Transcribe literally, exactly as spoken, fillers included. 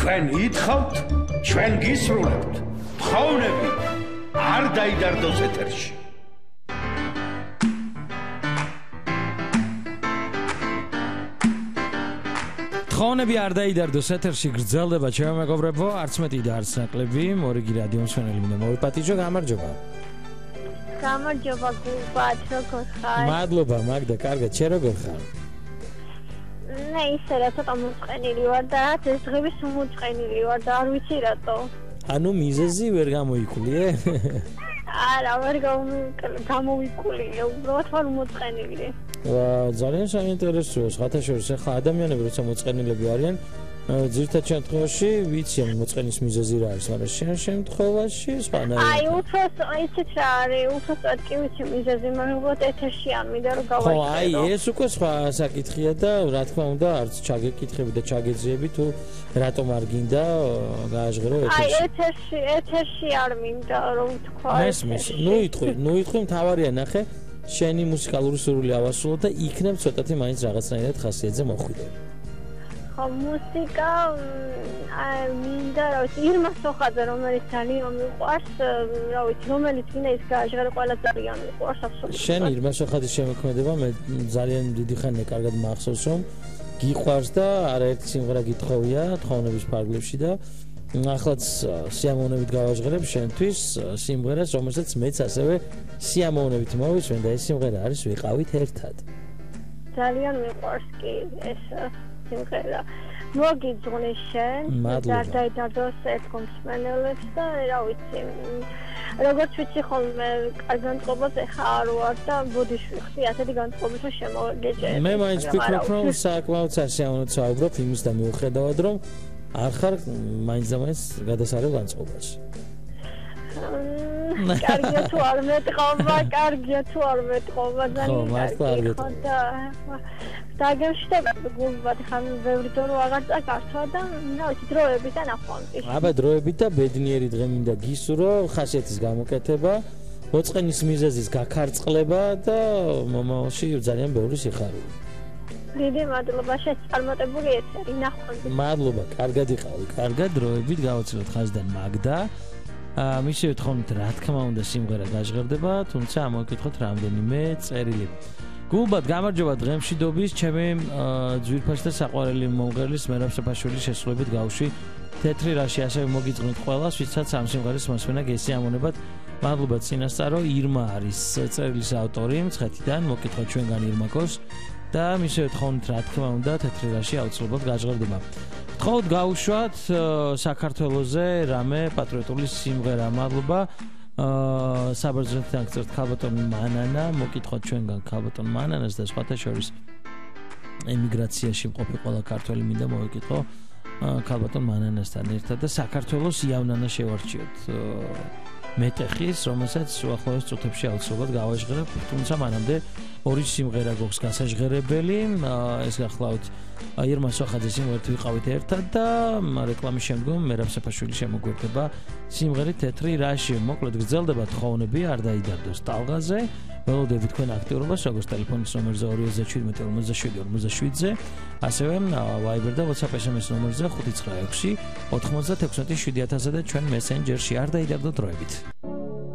თქვენ ითხოვთ, ჩვენ გისრულებთ. თხოვნები არ დაიდარდოს ეთერში. თხოვნები არ დაიდარდოს ეთერში გრძელდება ჩემო მეგობრებო, არც მეტი და არც ნაკლები, მორიგი რადიო მსმენელი მინდა მოვიპატიჟო, გამარჯობა. გამარჯობა გულბად, როგორ ხარ? მადლობა მაგდა, კარგად, შენ როგორ ხარ? მე ისე რა ცოტა მოწყენილი ვარ და რაც ეს დღები მოწყენილი ვარ და არ ვიცი რატო. ანუ მიზეზი ვერ გამოიკულიე? არა, ვერ გამოვიკულიე, უბრალოდ ვარ მოწყენილი. ძალიან საინტერესოა, ხათაშორის ახლა ადამიანები როცა მოწყენილები არიან, ძირითად შემთხვევაში ვიცი ამ მოწყენის მიზეზი რა არის, მაგრამ შენ შემთხვევაში სხვანაირად. აი, უბრალოდ იცით რა არის, უბრალოდ კი ვიცი მიზეზი, მაგრამ უბრალოდ ეთერში არ მინდა რომ გავაჩერო. ხო, აი, ეს უკვე სხვა საკითხია და რა თქმა უნდა, არც ჩაგეკითხები და ჩაგეძიები თუ რატომ არ გინდა გააჟღერო ეთერში. აი, ეთერში, ეთერში არ მინდა რომ თქვა. მესმის, ნუ იტყვი, ნუ იტყვი, მთავარია ნახე, შენი მუსიკალური სურვილი ავასრულო და იქნებ ცოტათი მაინც რაღაცნაირად ხასიათზე მოხვიდე. ხო, მუსიკა აი მინდა რა ვიცი, ირმა სოხაძე რომელიც ძალიან მიყვარს, რა ვიცი, რომელიც მინდა ის გააჟღერო ყველა ძალიან მიყვარს აბსოლუტურად. შენ ირმა სოხაძის შემოქმედება მე ძალიან დიდი ხანია კარგად მახსოვს რომ გიყვარს და არაერთი სიმღერა გითხოვია თხოვნების ფარგლებში და ახლაც სიამოვნებით გავაჟღერებ შენთვის სიმღერას, რომელსაც მეც ასევე სიამოვნებით მოვისმენ და ეს სიმღერა არის ვიყავით ერთად. ძალიან მიყვარს კი ეს სიმღერა. მოგიძღვნის შენ და დაიდარდოს ერთგომსმენელებს და რა ვიცი, როგორც ვიცი ხოლმე კარგ განწყობაზე ხარ ვარ და ბოდიში ხდი ასეთი განწყობები შემოგეჭერე. მე მაინც ვფიქრობ რომ საკმაოდ სასიამოვნოა საუბრობ იმის და მიუხედავად რომ არ ხარ მაინც და მაინც გადასარევ განწყობაში. კარგია თუ არ მეტყობა, კარგია თუ არ მეტყობა, ძალიან კარგია. ხო და დაგემშვიდობა გულბად, ხან ბევრი დრო აღარ წაკართვა და რა ვიცი, დროებით და ნახვამდის. აბა დროებით და ბედნიერი დღე მინდა გისურვო, ხასიათის გამოკეთება, მოწყენის მიზეზის გაქარწყლება და მომავალში ძალიან ბევრი სიხარული. დიდი მადლობა, შეწარმოებული ეთერი, ნახვამდის. მადლობა, კარგად იყავი, კარგად დროებით გავაცილოთ ხაზიდან მაგდა. მისივე თხოვნით რა თქმა უნდა სიმღერა გაჟღერდება, თუმცა ამოვიკითხოთ რამდენიმე წერილი. გულბად გამარჯობა დღემშვიდობის, ჩემი ძვირფას და საყვარელი მომღერლის მერაბ საფაშვილის შესრულებით გავში თეთრი რაში, ასევე მოგიძღვნით ყველას, ვისაც ამ სიმღერის მოსმენა გესიამოვნებათ. მადლობა წინასწარო, ირმა არის წერილის ავტორი მცხეთიდან, მოგკითხოთ ჩვენგან ირმაკოს და მისივე თხოვნით რა თქმა უნდა თეთრი რაში აუცილებლად გაჟღერდება. თხოვთ გაუშვათ საქართველოზე რამე პატრიოტული სიმღერა. მადლობა საბერძნეთიდან გწერთ ქალბატონ მანანა, მოგკითხოთ ჩვენგან ქალბატონ მანანას და სხვათა შორის ემიგრაციაში მყოფი ყველა ქართველი მინდა მოვიკითხო ქალბატონ მანანასთან ერთად და საქართველოს იავნანა შევარჩიოთ მეტეხის, რომელსაც უახლოეს წუთებში აუცილებლად გავაჟღერებ, თუმცა მანამდე ორი სიმღერა გვაქვს გასაჟღერებელი, ეს გახლავთ ირმა სოხაძის სიმღერით ვიყავით ერთად და რეკლამის შემდგომ მერაბ საფაშვილი შემოგვერდება სიმღერით თეთრი რაში. მოკლედ გრძელდება თხოვნები არ დაიდარდოს ტალღაზე. ველოდებით თქვენ აქტიურობას როგორც ტელეფონის ნომერზე ორი ოცდაშვიდი ორმოცდაშვიდი ორმოცდაშვიდზე, ასევე Viber და WhatsApp ეს em es ნომერზე ხუთი ცხრა ექვსი ოთხმოცდათექვსმეტი შვიდი ათასზე და ჩვენ მესენჯერში არ დაიდარდოთ დროებით.